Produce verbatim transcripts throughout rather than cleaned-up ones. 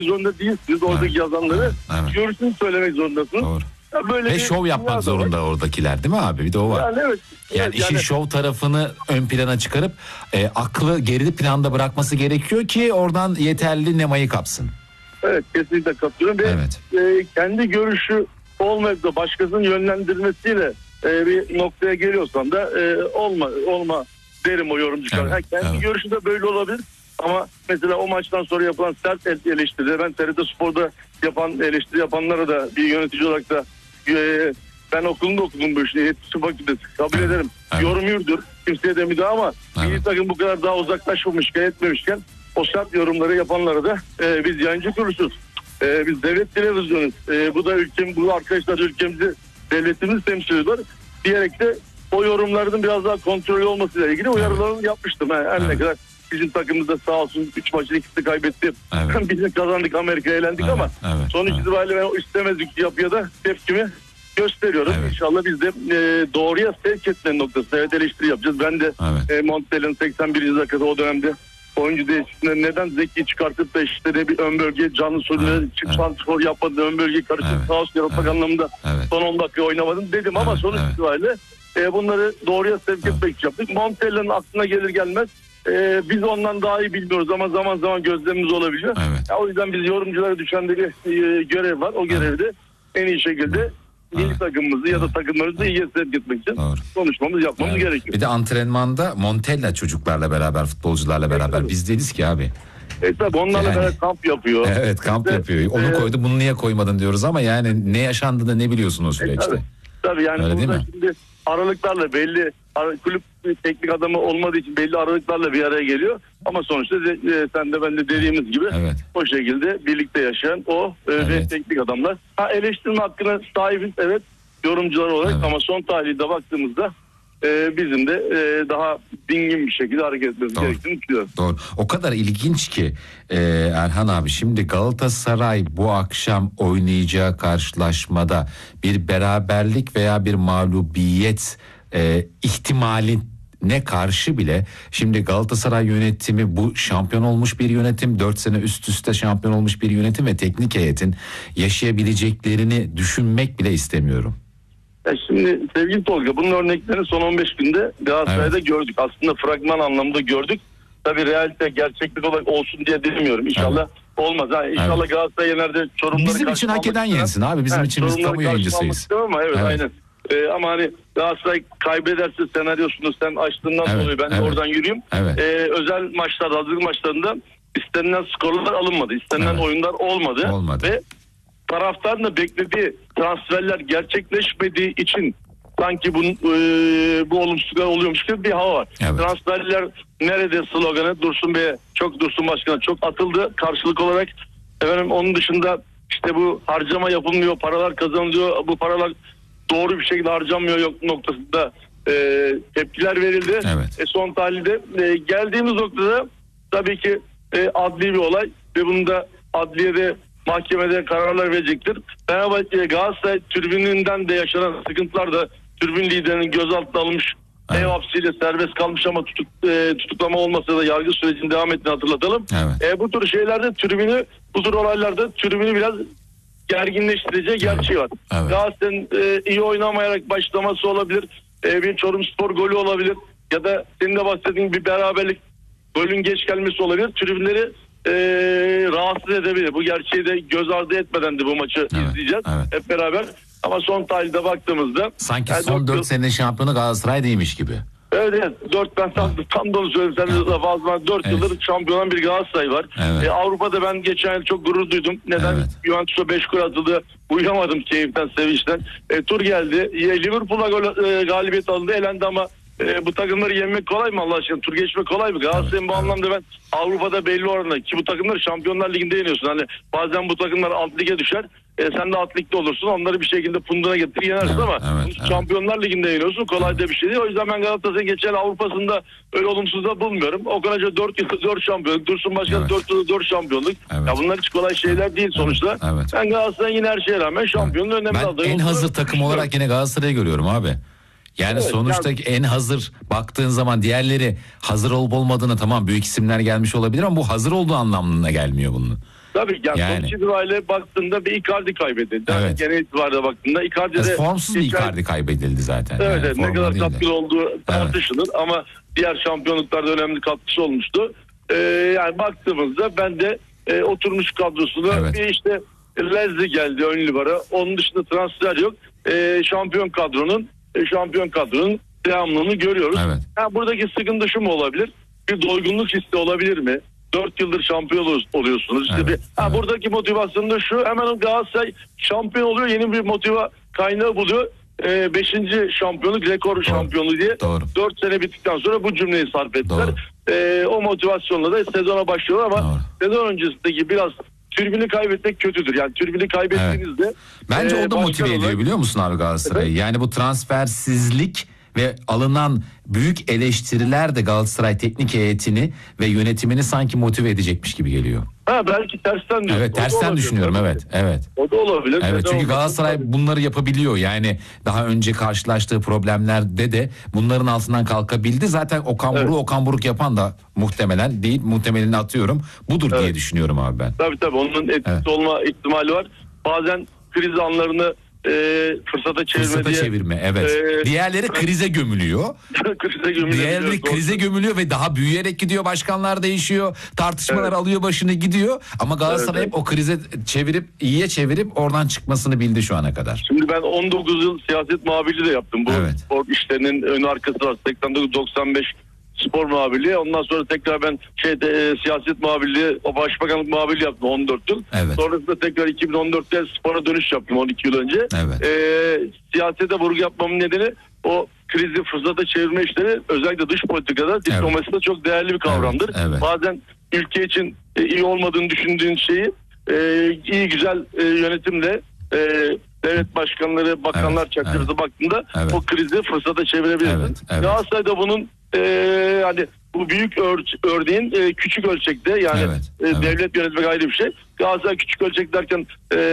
zorunda değilsiniz. Oradaki evet. yazanları evet. evet. görüşünü söylemek zorundasınız. Doğru. Böyle Ve şov yapmak zorunda var. Oradakiler değil mi abi? Bir de o var. Yani, evet, yani evet, işin yani... şov tarafını ön plana çıkarıp e, aklı geri planda bırakması gerekiyor ki oradan yeterli nemayı kapsın. Evet, kesinlikle katılıyorum. Ve evet. e, kendi görüşü olmayıp da başkasının yönlendirmesiyle e, bir noktaya geliyorsan da e, olma olma derim o yorumcular. Evet, kendi evet. görüşü de böyle olabilir. Ama mesela o maçtan sonra yapılan sert eleştiriler, ben T R T Spor'da yapan eleştiri yapanlara da bir yönetici olarak da e, ben okulunda okudum bu işi, iletişim fakültesi kabul evet. ederim. Evet. Yorum yurdur, kimseye de müdahale ama evet. milli takım bu kadar daha uzaklaşmamışken etmemişken o sert yorumları yapanlara da e, biz yayıncı kuruluşuz. E, biz devlet televizyonuz. E, bu da ülkem, bu arkadaşlar ülkemizi, devletimiz temsil ediyor diyerek de o yorumların biraz daha kontrollü olmasıyla ilgili evet. uyarılarını yapmıştım. Yani her evet. ne kadar bizim takımımızda sağ olsun üç maçın ikisini kaybetti. Evet. Biz de kazandık, Amerika'ya elendik evet. ama evet. sonuç evet. itibariyle ben o istemezlik yapıya da tepkimi gösteriyorum. Evet. İnşallah biz de e, doğruya sevk etmenin noktasında evet eleştiri yapacağız. Ben de evet. e, Montella'nın seksen birinci dakikada o dönemde oyuncu değişikliğinden neden Zeki çıkartıp da işte de bir ön bölge canlı sürüne evet. çık santrfor evet. yapmadı, ön bölgeyi karışık evet. kaos yaratmak evet. anlamında evet. son on dakika oynamadım dedim evet. ama sonuç evet. itibariyle e, bunları doğruya sevk evet. etmek için yaptık. Montella'nın aklına gelir gelmez Ee, biz ondan daha iyi bilmiyoruz ama zaman zaman gözlemimiz olabiliyor. Evet. Ya, o yüzden biz yorumculara düşen bir e, görev var. O görevde evet. en iyi şekilde milli evet. takımımızı evet. ya da takımlarımızı iyiye sevk etmek için Doğru. konuşmamız, yapmamız evet. gerekiyor. Bir de antrenmanda Montella çocuklarla beraber, futbolcularla beraber evet. biz değiliz ki abi. E tabi onlarla yani, beraber kamp yapıyor. Evet, kamp işte, yapıyor. Onu e, koydu, bunu niye koymadın diyoruz ama yani ne yaşandığını ne biliyorsun o süreçte. E, tabii. tabii yani öyle burada şimdi aralıklarla belli kulüp teknik adamı olmadığı için belli aralıklarla bir araya geliyor. Ama sonuçta de, e, sen de ben de dediğimiz gibi evet. o şekilde birlikte yaşayan o e, evet. ve teknik adamlar. Ha, eleştirme hakkına sahibiz evet yorumcular olarak evet. ama son tahlilde baktığımızda e, bizim de e, daha dingin bir şekilde hareket etmemiz gerektiğini düşünüyorum. Doğru. O kadar ilginç ki e, Erhan abi, şimdi Galatasaray bu akşam oynayacağı karşılaşmada bir beraberlik veya bir mağlubiyet e, ihtimaline karşı bile şimdi Galatasaray yönetimi, bu şampiyon olmuş bir yönetim, dört sene üst üste şampiyon olmuş bir yönetim ve teknik heyetin yaşayabileceklerini düşünmek bile istemiyorum. Ya şimdi sevgili Tolga, bunun örneklerini son on beş günde Galatasaray'da evet. gördük. Aslında fragman anlamında gördük. Tabii realite, gerçeklik olarak olsun diye demiyorum. İnşallah evet. olmaz. Ha, İnşallah evet. Galatasaray yener Çorumları bizim için hak eden yensin abi. Bizim evet, için biz kamu yayıncısıyız. Ama evet, evet. aynen. Ee, ama hani Galatasaray kaybederse senaryosunu sen açtığından evet. dolayı ben evet. oradan yürüyeyim. Evet. Ee, özel maçlarda, hazırlık maçlarında istenilen skorlar alınmadı. İstenilen evet. oyunlar olmadı. olmadı. Ve taraftarın da beklediği transferler gerçekleşmediği için sanki bu, e, bu olumsuzluklar oluyormuş gibi bir hava var. Evet. Transferler nerede sloganı Dursun Bey'e çok, Dursun Başkan'a çok atıldı. Karşılık olarak efendim onun dışında işte bu harcama yapılmıyor, paralar kazanılıyor, bu paralar doğru bir şekilde harcanmıyor yok noktasında e, tepkiler verildi. Evet. E, son tahlilde e, geldiğimiz noktada tabii ki e, adli bir olay ve bunu da adliyede, mahkemede kararlar verecektir. Fenerbahçe Galatasaray tribününden de yaşanan sıkıntılar da tribün liderinin gözaltına alınmış, evet. ev hapsiyle serbest kalmış ama tutuk, e, tutuklama olmasa da yargı sürecinin devam ettiğini hatırlatalım. Evet. E, bu tür şeylerde tribünü, bu tür olaylarda tribünü biraz gerginleştireceği gerçeği var. Evet. Galatasaray'ın e, iyi oynamayarak başlaması olabilir. E, bir Çorumspor golü olabilir. Ya da senin de bahsettiğin bir beraberlik, golün geç gelmesi olabilir. Tribünleri e, rahatsız edebilir. Bu gerçeği de göz ardı etmeden de bu maçı evet. izleyeceğiz. Evet. Hep beraber. Ama son tahlilde baktığımızda sanki yani son dört sene şampiyonu Galatasaray değilmiş gibi. Evet evet. dört ben tam, tam da onu söyledim. Sen de fazla dört evet. yıldır şampiyon bir Galatasaray var. Evet. E, Avrupa'da ben geçen yıl çok gurur duydum. Neden? Evet. Juventus'a beş gol atıldı. Uyuyamadım keyiften, sevinçten. E, tur geldi. E, Liverpool'a gol, e, galibiyet alındı. Elendi ama e, bu takımları yenmek kolay mı Allah aşkına? Tur geçmek kolay mı? Galatasaray'ın evet. bu anlamda ben Avrupa'da belli oranda ki bu takımları Şampiyonlar Ligi'nde yeniyorsun. Hani bazen bu takımlar alt lige düşer. E, sen de alt ligde olursun. Onları bir şekilde punduna getir yenersin evet, ama evet, evet. Şampiyonlar Ligi'nde yeniyorsun. Kolay evet. da bir şey değil. O yüzden ben Galatasaray'ın geçen Avrupa'sında öyle olumsuz da bulmuyorum. O kadar dört yılda dört şampiyonluk. Dursun Başkan evet. dört yılda dört şampiyonluk. Evet. Ya bunlar hiç kolay şeyler evet. değil sonuçta. Evet. Evet. Ben Galatasaray'ın yine her şeye rağmen şampiyonluğun evet. önemli adayı. Ben en hazır takım olarak yine Galatasaray'ı görüyorum abi. Yani evet, sonuçta yani, en hazır baktığın zaman diğerleri hazır olup olmadığını, tamam büyük isimler gelmiş olabilir ama bu hazır olduğu anlamına gelmiyor bunun. Tabii yani, yani. sonuç itibariyle baktığında bir Icardi kaybedildi. Evet. Yani genel itibariyle baktığında Icardi de... Formsuz bir Icardi kaybedildi zaten. Evet, yani, evet ne kadar katkılı olduğu tartışılır evet. Ama diğer şampiyonluklarda önemli katkısı olmuştu. Ee, yani baktığımızda ben de e, oturmuş kadrosunu evet. Bir işte Lezli geldi ön libero. Onun dışında transfer yok. E, şampiyon kadronun e, şampiyon kadronun devamlılığını görüyoruz. Evet. Yani buradaki sıkıntı şu mu olabilir? Bir doygunluk hissi olabilir mi? Dört yıldır şampiyon oluyorsunuz. İşte evet, bir, ha, evet. Buradaki motivasyon da şu, hemen Galatasaray şampiyon oluyor, yeni bir motiva kaynağı buluyor. Ee, beşinci şampiyonluk, rekor doğru. Şampiyonluğu diye doğru. Dört sene bittikten sonra bu cümleyi sarf ettiler. Ee, o motivasyonla da sezona başlıyorlar ama doğru. Sezon öncesindeki biraz türbünü kaybetmek kötüdür. Yani türbünü kaybettiğinizde... Evet. Bence e, o da motive ediyor olarak... biliyor musun abi Galatasaray'ı? Evet. Yani bu transfersizlik ve alınan büyük eleştiriler de Galatasaray teknik heyetini ve yönetimini sanki motive edecekmiş gibi geliyor. Ha belki tersten diyorsun. Evet tersten düşünüyorum evet evet. O da olabilir. Evet çünkü Galatasaray bunları yapabiliyor. Yani daha önce karşılaştığı problemlerde de bunların altından kalkabildi. Zaten Okan Buruk evet. Okan Buruk yapan da muhtemelen değil, muhtemelini atıyorum. Budur evet. Diye düşünüyorum abi ben. Tabii tabii onun etkisi evet. Olma ihtimali var. Bazen kriz anlarını E, fırsata çevirme fırsata diye, çevirme evet. E, Diğerleri krize gömülüyor. krize gömülüyor. Diğerleri krize gömülüyor ve daha büyüyerek gidiyor. Başkanlar değişiyor. Tartışmalar evet. Alıyor başını gidiyor. Ama Galatasaray evet, hep o krize çevirip iyiye çevirip oradan çıkmasını bildi şu ana kadar. Şimdi ben on dokuz yıl siyaset muhabirliği de yaptım. Bu evet. Spor işlerinin ön arkası var. seksen dokuz doksan beş spor muhabirliği. Ondan sonra tekrar ben şeyde e, siyaset muhabirliği, o başbakanlık muhabirliği yaptım on dört yıl. Evet. Sonrasında tekrar iki bin on dörtte spora dönüş yaptım on iki yıl önce. Evet. E, siyasete vurgu yapmamın nedeni o krizi fırsata çevirme işleri özellikle dış politikada diplomaside evet. Çok değerli bir kavramdır. Evet. Evet. Bazen ülke için e, iyi olmadığını düşündüğün şeyi e, iyi güzel e, yönetimle e, devlet başkanları, bakanlar evet. Çakırıza evet. Baktığında evet. O krizi fırsata çevirebilirsin. Evet. Evet. Galatasaray'da bunun Ee, hani bu büyük ör- örneğin e, küçük ölçekte yani evet, e, evet. Devlet yönetmek ayrı bir şey. Galatasaray küçük ölçek derken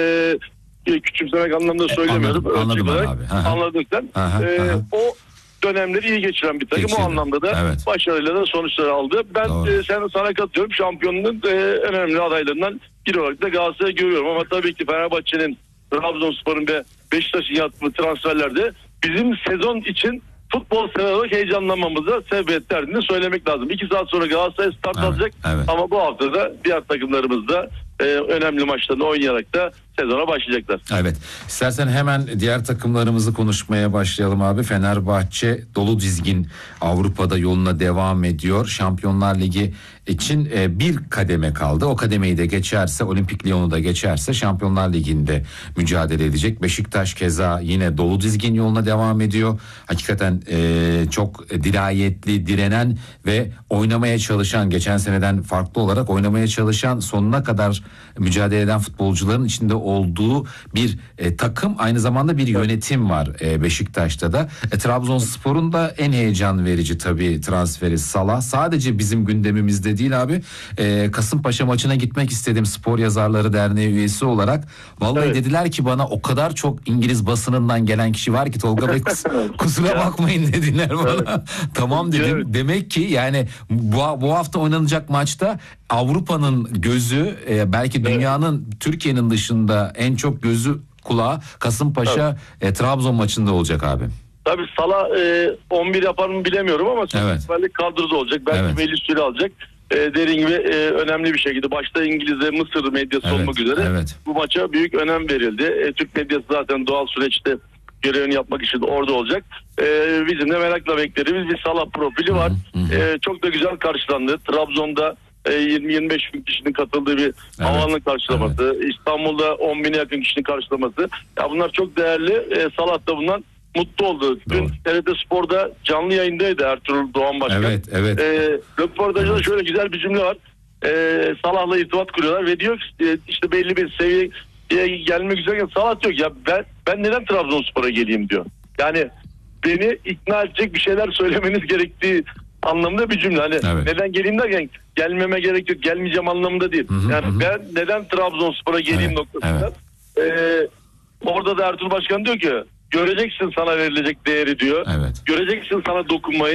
e, küçümsemek anlamında söylemiyorum. E, anladım, anladım abi. Anladın sen. Aha, e, aha. O dönemleri iyi geçiren bir takım. Geçirdi. O anlamda da evet. Başarıyla da sonuçlar aldı. Ben e, sen, sana katılıyorum. Şampiyonluğun e, en önemli adaylarından biri olarak da Galatasaray'ı görüyorum. Ama tabii ki Fenerbahçe'nin, Trabzonspor'un ve Beşiktaş'ın yaptığı transferlerde bizim sezon için futbol sever olarak heyecanlanmamıza sebebiyet verdiğini söylemek lazım. İki saat sonra Galatasaray start evet, alacak evet. Ama bu hafta da diğer takımlarımız da e, önemli maçlarını oynayarak da sezona başlayacaklar. Evet. İstersen hemen diğer takımlarımızı konuşmaya başlayalım abi. Fenerbahçe dolu dizgin Avrupa'da yoluna devam ediyor. Şampiyonlar Ligi için e, bir kademe kaldı. O kademeyi de geçerse, Olimpik Lyon'u da geçerse Şampiyonlar Ligi'nde mücadele edecek. Beşiktaş keza yine dolu dizgin yoluna devam ediyor. Hakikaten e, çok dirayetli, direnen ve oynamaya çalışan, geçen seneden farklı olarak oynamaya çalışan, sonuna kadar mücadele eden futbolcuların içinde olduğu bir e, takım, aynı zamanda bir yönetim var e, Beşiktaş'ta da. E, Trabzonspor'un da en heyecan verici tabii transferi Salah. Sadece bizim gündemimizde değil abi. E, Kasımpaşa maçına gitmek istedim Spor Yazarları Derneği üyesi olarak. Vallahi evet. Dediler ki bana, o kadar çok İngiliz basınından gelen kişi var ki Tolga Bey kus, kusura bakmayın dediler bana. Evet. Tamam dedim. Evet. Demek ki yani bu, bu hafta oynanacak maçta Avrupa'nın gözü e, belki dünyanın evet. Türkiye'nin dışında en çok gözü kulağı Kasımpaşa evet. e, Trabzon maçında olacak abi. Tabii Salah e, on bir yapar mı bilemiyorum ama evet. Kadroda olacak. Belki evet. belli süre alacak. E, dediğim gibi e, önemli bir şekilde başta İngiliz ve Mısır medyası evet. olmak üzere evet. Bu maça büyük önem verildi. E, Türk medyası zaten doğal süreçte görevini yapmak için orada olacak. E, bizim de merakla beklediğimiz bir Salah profili var. Hı hı. E, çok da güzel karşılandı. Trabzon'da yirmi yirmi beş bin kişinin katıldığı bir evet. Havaalanı karşılaması, evet. İstanbul'da on bine yakın kişinin karşılaması. Ya bunlar çok değerli. E, Salah da bundan mutlu oldu. Dün T R T Spor'da canlı yayındaydı Ertuğrul Doğan Başkan. Evet, evet. E, röportajda evet. şöyle güzel bir cümle var. E, Salah'la irtibat kuruyorlar ve diyor ki e, işte belli bir seviyeye gelmek üzere. Salah diyor ki ya ben, ben neden Trabzonspor'a geleyim diyor. Yani beni ikna edecek bir şeyler söylemeniz gerektiği anlamda bir cümle. Hani evet. Neden geleyim derken gelmeme gerek yok, gelmeyeceğim anlamında değil. Hı hı, yani hı. Ben neden Trabzonspor'a geleyim evet, noktasında. Evet. Ee, orada da Ertuğrul Başkan diyor ki göreceksin sana verilecek değeri diyor. Evet. Göreceksin sana dokunmayı.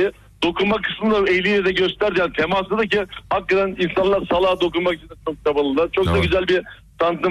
dokunma kısmında eliyle de gösterdi. Yani teması da ki hakikaten insanlar Salah'a dokunmak için de çok çabalılar. Çok Doğru. da güzel bir tanıtım